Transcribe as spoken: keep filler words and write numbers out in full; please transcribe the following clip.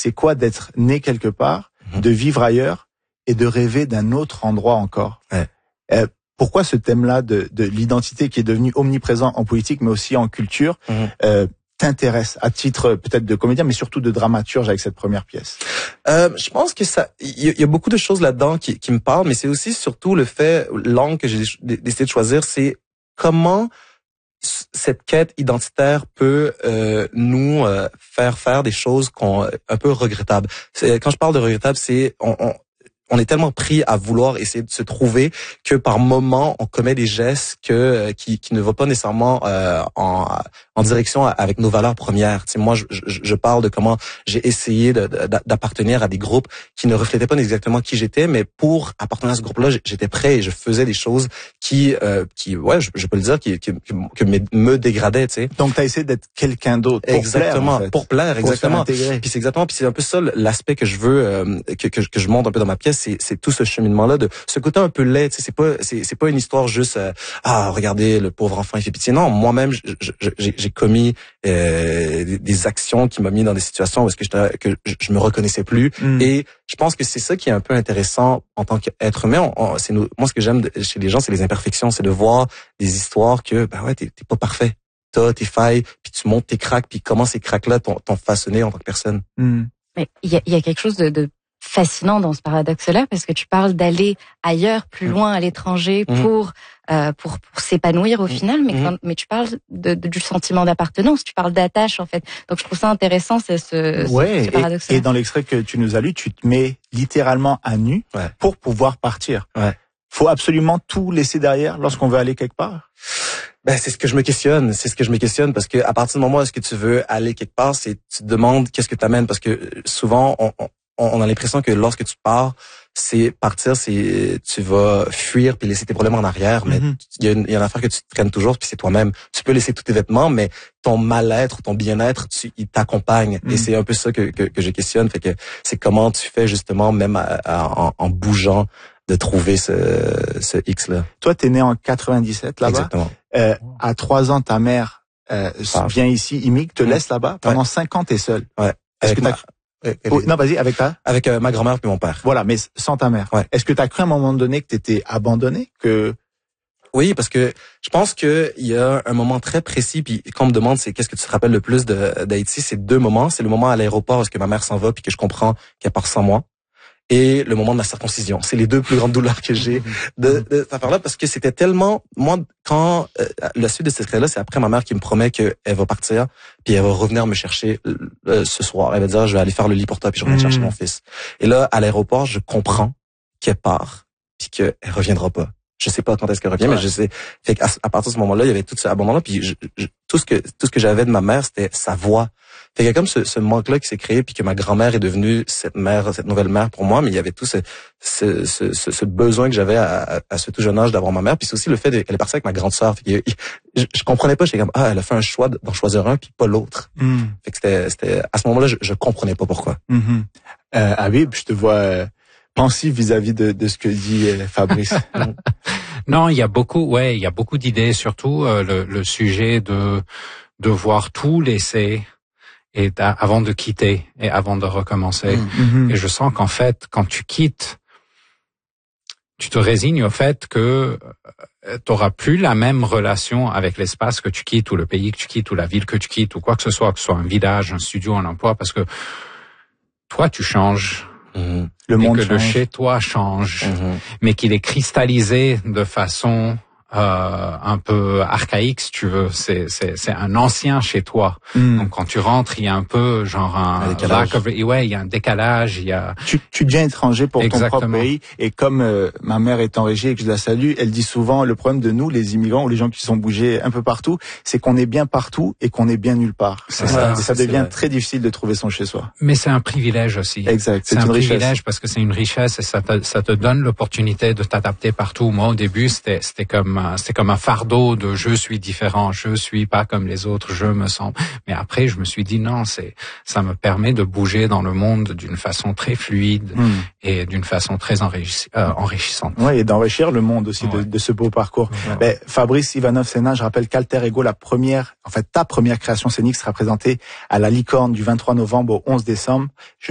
c'est quoi d'être né quelque part, mmh. de vivre ailleurs et de rêver d'un autre endroit encore. Ouais. Euh, pourquoi ce thème-là de, de l'identité qui est devenu omniprésent en politique, mais aussi en culture, mmh. euh, t'intéresse à titre peut-être de comédien, mais surtout de dramaturge avec cette première pièce? Euh, je pense que ça, il y, y a beaucoup de choses là-dedans qui, qui me parlent, mais c'est aussi surtout le fait, l'angle que j'ai décidé de choisir, c'est comment cette quête identitaire peut euh, nous euh, faire faire des choses qu'on un peu regrettables. C'est, quand je parle de regrettables, c'est on, on on est tellement pris à vouloir essayer de se trouver que par moment on commet des gestes que qui qui ne vont pas nécessairement euh, en en direction avec nos valeurs premières. Tu sais, moi je, je je parle de comment j'ai essayé de, de, d'appartenir à des groupes qui ne reflétaient pas exactement qui j'étais, mais pour appartenir à ce groupe-là, j'étais prêt et je faisais des choses qui euh, qui ouais, je, je peux le dire qui qui que me, me dégradaient, tu sais. Donc tu as essayé d'être quelqu'un d'autre pour exactement, plaire, en fait. pour plaire exactement. Puis c'est exactement puis c'est un peu ça l'aspect que je veux euh, que, que que je montre un peu dans ma pièce. C'est, c'est tout ce cheminement-là de ce côté un peu laid. Tu sais, c'est pas, c'est, c'est pas une histoire juste euh, ah regardez le pauvre enfant il fait pitié. Non, moi-même j'ai, j'ai commis euh, des, des actions qui m'ont mis dans des situations où est-ce que je que je me reconnaissais plus. Mm. Et je pense que c'est ça qui est un peu intéressant en tant qu'être humain. On, on, c'est nous, moi ce que j'aime chez les gens, c'est les imperfections, c'est de voir des histoires que ben ouais t'es, t'es pas parfait. T'as tes failles, puis tu montes tes cracks, puis comment ces cracks-là t'ont, t'ont façonné en tant que personne. Mm. Mais il y a, y a quelque chose de, de fascinant dans ce paradoxe-là, parce que tu parles d'aller ailleurs, plus loin, à l'étranger, mmh. pour, euh, pour pour s'épanouir au mmh. final, mais quand, mais tu parles de, de, du sentiment d'appartenance, tu parles d'attache en fait. Donc je trouve ça intéressant, c'est ce, ouais, ce, ce paradoxe-là. Et, et dans l'extrait que tu nous as lu, tu te mets littéralement à nu ouais. pour pouvoir partir. Ouais. Faut absolument tout laisser derrière lorsqu'on veut aller quelque part. Ben c'est ce que je me questionne, c'est ce que je me questionne parce que à partir du moment où est-ce que tu veux aller quelque part, c'est tu te demandes qu'est-ce que t'amènes parce que souvent on, on on a l'impression que lorsque tu pars, c'est partir, c'est tu vas fuir puis laisser tes problèmes en arrière, mais il mm-hmm. y a une, y a une affaire que tu traînes toujours puis c'est toi-même. Tu peux laisser tous tes vêtements, mais ton mal-être, ton bien-être, tu, il t'accompagne. Mm-hmm. Et c'est un peu ça que, que que je questionne, fait que c'est comment tu fais justement même à, à, en, en bougeant de trouver ce ce X là. Toi, t'es né en quatre-vingt-dix-sept là-bas. Exactement. Euh, à trois ans, ta mère euh, ah. vient ici, immigre, te mmh. laisse là-bas. Pendant ouais. cinq ans, t'es seul. Ouais. Est-ce que t'as... Et, et oh, non, vas-y, avec ta? Avec euh, ma grand-mère puis mon père. Voilà, mais sans ta mère. Ouais. Est-ce que t'as cru à un moment donné que t'étais abandonné, que... Oui, parce que je pense que il y a un moment très précis, puis quand on me demande c'est qu'est-ce que tu te rappelles le plus de, d'Haïti, c'est deux moments. C'est le moment à l'aéroport où est-ce que ma mère s'en va puis que je comprends qu'elle part sans moi. Et le moment de la circoncision. C'est les deux plus grandes douleurs que j'ai de, de cette affaire-là parce que c'était tellement, moi, quand, euh, la suite de cette histoire-là, c'est après ma mère qui me promet qu'elle va partir puis elle va revenir me chercher euh, ce soir. Elle va dire, je vais aller faire le lit pour toi puis je reviens mmh. chercher mon fils. Et là, à l'aéroport, je comprends qu'elle part puis qu'elle reviendra pas. Je sais pas quand est-ce qu'elle revient, ouais. mais je sais. Fait qu'à à partir de ce moment-là, il y avait tout ce abandon-là puis je, je, tout ce que, tout ce que j'avais de ma mère, c'était sa voix. Fait qu'il y a comme ce, ce manque-là qui s'est créé, puis que ma grand-mère est devenue cette mère, cette nouvelle mère pour moi, mais il y avait tout ce, ce, ce, ce, ce besoin que j'avais à, à, à ce tout jeune âge d'avoir ma mère, puis c'est aussi le fait qu'elle est partie avec ma grande sœur. Fait que, je, je comprenais pas, j'étais comme ah, elle a fait un choix d'en choisir un puis pas l'autre. Mm. Fait que c'était, c'était à ce moment-là, je, je comprenais pas pourquoi. Mm-hmm. Euh, Habib, je te vois euh, pensif vis-à-vis de, de ce que dit euh, Fabrice. Non, il y a beaucoup, ouais, il y a beaucoup d'idées, surtout euh, le, le sujet de devoir tout laisser. Et avant de quitter et avant de recommencer. Mmh. Et je sens qu'en fait, quand tu quittes, tu te résignes au fait que tu n'auras plus la même relation avec l'espace que tu quittes, ou le pays que tu quittes, ou la ville que tu quittes, ou quoi que ce soit, que ce soit un village, un studio, un emploi, parce que toi, tu changes. Mmh. Le monde que change. Le chez toi change, mmh. mais qu'il est cristallisé de façon... Euh, un peu archaïque, si tu veux. C'est c'est c'est un ancien chez toi. Mm. Donc quand tu rentres, il y a un peu genre un, un décalage. Of, ouais, il y a un décalage. Il y a. Tu tu deviens étranger pour Exactement. ton propre pays. Et comme euh, ma mère est en régie et que je la salue, elle dit souvent le problème de nous, les immigrants ou les gens qui sont bougés un peu partout, c'est qu'on est bien partout et qu'on est bien nulle part. C'est ça. Et ça devient très difficile de trouver son chez soi. Mais c'est un privilège aussi. Exact. C'est, c'est un une privilège richesse. parce que c'est une richesse et ça te ça te donne l'opportunité de t'adapter partout. Moi au début c'était c'était comme c'était comme un fardeau de je suis différent, je suis pas comme les autres, je me sens. Mais après, je me suis dit non, c'est ça me permet de bouger dans le monde d'une façon très fluide mmh. et d'une façon très enrichi, euh, enrichissante. Oui, et d'enrichir le monde aussi ouais. de, de ce beau parcours. Ouais. Ben, Fabrice Ivanov-Sénin, je rappelle qu'Alter Ego, la première, en fait ta première création scénique sera présentée à la Licorne du vingt-trois novembre au onze décembre. Je